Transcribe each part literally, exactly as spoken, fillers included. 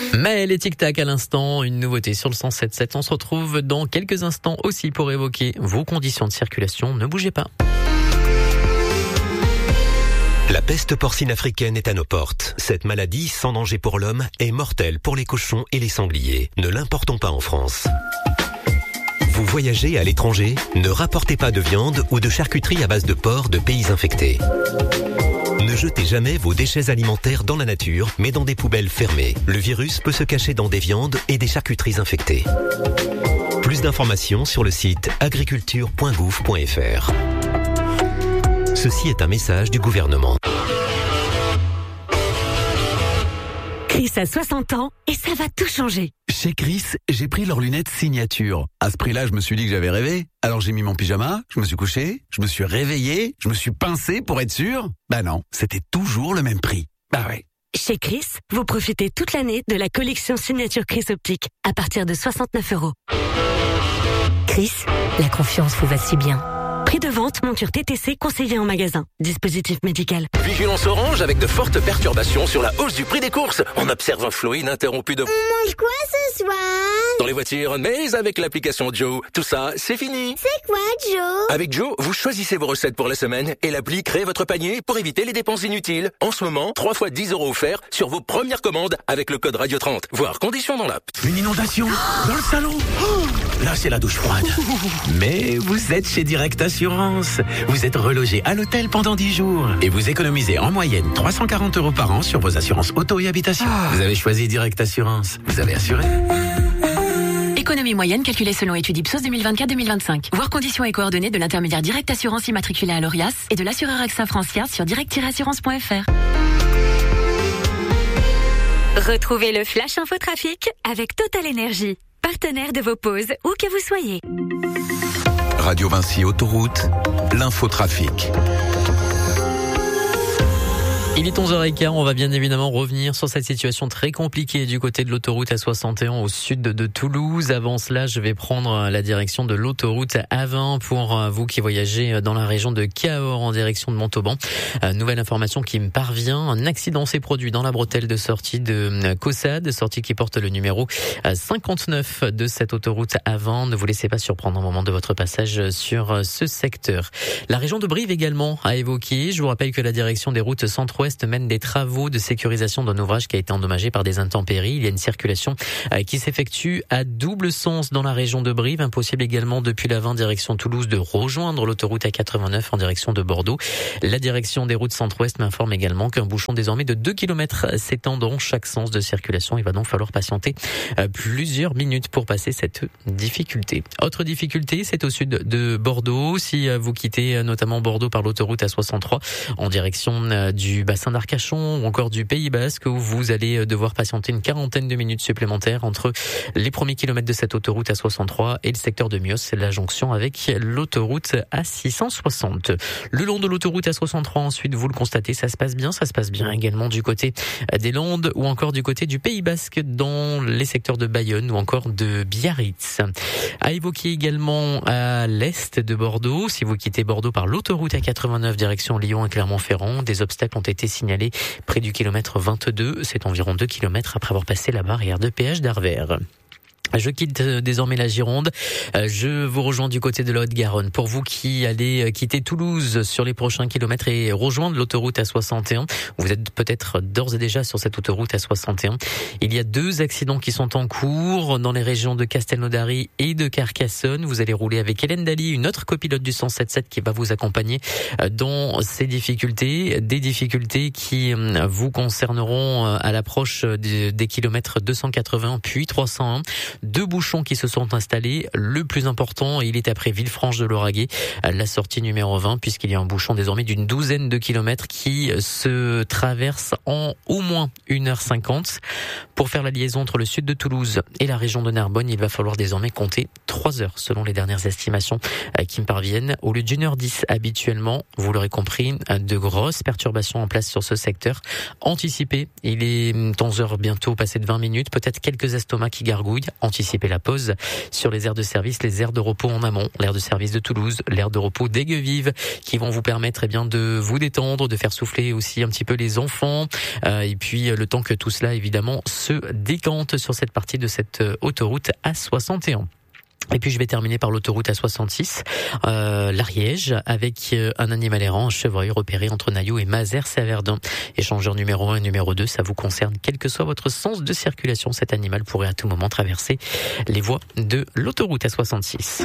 Mais les tic-tac à l'instant, une nouveauté sur le cent sept sept. On se retrouve dans quelques instants aussi pour évoquer vos conditions de circulation. Ne bougez pas. La peste porcine africaine est à nos portes. Cette maladie, sans danger pour l'homme, est mortelle pour les cochons et les sangliers. Ne l'importons pas en France. Vous voyagez à l'étranger? Ne rapportez pas de viande ou de charcuterie à base de porc de pays infectés. Ne jetez jamais vos déchets alimentaires dans la nature, mais dans des poubelles fermées. Le virus peut se cacher dans des viandes et des charcuteries infectées. Plus d'informations sur le site agriculture point gouv point f r. Ceci est un message du gouvernement. Chris a soixante ans et ça va tout changer. Chez Chris, j'ai pris leurs lunettes signature. À ce prix-là, je me suis dit que j'avais rêvé. Alors j'ai mis mon pyjama, je me suis couché, je me suis réveillé, je me suis pincé pour être sûr. Bah non, c'était toujours le même prix. Bah ouais. Chez Chris, vous profitez toute l'année de la collection signature Chris Optique à partir de soixante-neuf euros. Chris, la confiance vous va si bien. Prix de vente, monture T T C conseillé en magasin. Dispositif médical. Vigilance orange avec de fortes perturbations sur la hausse du prix des courses. On observe un flot ininterrompu de... On mange quoi ce soir? Dans les voitures, mais avec l'application Joe. Tout ça, c'est fini. C'est quoi Joe? Avec Joe, vous choisissez vos recettes pour la semaine et l'appli crée votre panier pour éviter les dépenses inutiles. En ce moment, trois fois dix euros offerts sur vos premières commandes avec le code Radio trente. Voire conditions dans l'app. Une inondation dans le salon. Oh, là, c'est la douche froide. Mais vous êtes chez Direct Assurance. Vous êtes relogé à l'hôtel pendant dix jours. Et vous économisez en moyenne trois cent quarante euros par an sur vos assurances auto et habitation. Ah. Vous avez choisi Direct Assurance. Vous avez assuré. Économie moyenne calculée selon étude Ipsos deux mille vingt-quatre deux mille vingt-cinq. Voir conditions et coordonnées de l'intermédiaire Direct Assurance immatriculé à l'Orias et de l'assureur AXA Francia sur direct tiret assurance point f r. Retrouvez le Flash Infotrafic avec Total Énergie, partenaire de vos pauses où que vous soyez. Radio Vinci Autoroute, l'infotrafic. Il est onze heures quinze, on va bien évidemment revenir sur cette situation très compliquée du côté de l'autoroute A soixante et un au sud de Toulouse. Avant cela, je vais prendre la direction de l'autoroute A vingt pour vous qui voyagez dans la région de Cahors en direction de Montauban. Nouvelle information qui me parvient, un accident s'est produit dans la bretelle de sortie de Caussade, sortie qui porte le numéro cinquante-neuf de cette autoroute A vingt. Ne vous laissez pas surprendre au moment de votre passage sur ce secteur. La région de Brive également a évoqué. Je vous rappelle que la direction des routes centre-ouest mène des travaux de sécurisation d'un ouvrage qui a été endommagé par des intempéries. Il y a une circulation qui s'effectue à double sens dans la région de Brive. Impossible également depuis la vingt direction Toulouse de rejoindre l'autoroute A quatre-vingt-neuf en direction de Bordeaux. La direction des routes centre-ouest m'informe également qu'un bouchon désormais de deux kilomètres s'étend dans chaque sens de circulation. Il va donc falloir patienter plusieurs minutes pour passer cette difficulté. Autre difficulté, c'est au sud de Bordeaux. Si vous quittez notamment Bordeaux par l'autoroute A soixante-trois en direction du bassin d'Arcachon ou encore du Pays Basque où vous allez devoir patienter une quarantaine de minutes supplémentaires entre les premiers kilomètres de cette autoroute A soixante-trois et le secteur de Mios, c'est la jonction avec l'autoroute A six cent soixante. Le long de l'autoroute A soixante-trois, ensuite, vous le constatez, ça se passe bien, ça se passe bien également du côté des Landes ou encore du côté du Pays Basque dans les secteurs de Bayonne ou encore de Biarritz. À évoquer également à l'est de Bordeaux, si vous quittez Bordeaux par l'autoroute A quatre-vingt-neuf direction Lyon et Clermont-Ferrand, des obstacles ont été signalé près du kilomètre vingt-deux. C'est environ deux kilomètres après avoir passé la barrière de péage d'Arvers. Je quitte désormais la Gironde. Je vous rejoins du côté de la Haute-Garonne. Pour vous qui allez quitter Toulouse sur les prochains kilomètres et rejoindre l'autoroute A soixante et un, vous êtes peut-être d'ores et déjà sur cette autoroute A soixante et un. Il y a deux accidents qui sont en cours dans les régions de Castelnaudary et de Carcassonne. Vous allez rouler avec Hélène Daly, une autre copilote du cent sept sept qui va vous accompagner dans ces difficultés. Des difficultés qui vous concerneront à l'approche des kilomètres deux cent quatre-vingts puis trois cent un. Deux bouchons qui se sont installés. Le plus important, il est après Villefranche-de-Lauragais, la sortie numéro vingt, puisqu'il y a un bouchon désormais d'une douzaine de kilomètres qui se traverse en au moins une heure cinquante. Pour faire la liaison entre le sud de Toulouse et la région de Narbonne, il va falloir désormais compter trois heures, selon les dernières estimations qui me parviennent. Au lieu d'une heure dix habituellement, vous l'aurez compris, de grosses perturbations en place sur ce secteur. Anticipez, il est onze heures bientôt, passé de vingt minutes, peut-être quelques estomacs qui gargouillent. En anticiper la pause sur les aires de service, les aires de repos en amont, l'aire de service de Toulouse, l'aire de repos d'Aigues-Vives, qui vont vous permettre eh bien de vous détendre, de faire souffler aussi un petit peu les enfants, euh, et puis le temps que tout cela évidemment se décante sur cette partie de cette autoroute A soixante et un. Et puis je vais terminer par l'autoroute A soixante-six, euh, l'Ariège, avec un animal errant, un chevreuil repéré entre Nailloux et Mazères, c'est à Verdun. Échangeur numéro un et numéro deux, ça vous concerne. Quel que soit votre sens de circulation, cet animal pourrait à tout moment traverser les voies de l'autoroute A soixante-six.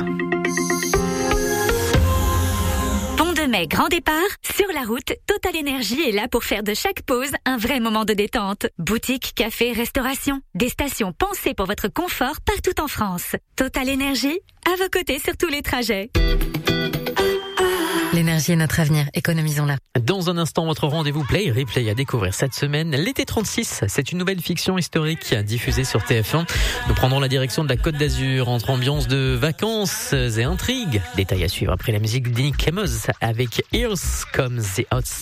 Mai, grand départ, sur la route, Total Énergie est là pour faire de chaque pause un vrai moment de détente. Boutique, café, restauration, des stations pensées pour votre confort partout en France. Total Énergie, à vos côtés sur tous les trajets. L'énergie est notre avenir, économisons-la. Dans un instant, votre rendez-vous Play Replay à découvrir cette semaine. L'été trente-six, c'est une nouvelle fiction historique diffusée sur T F un. Nous prendrons la direction de la Côte d'Azur entre ambiance de vacances et intrigues. Détails à suivre après la musique d'Nick Amos avec Here Comes the Outside.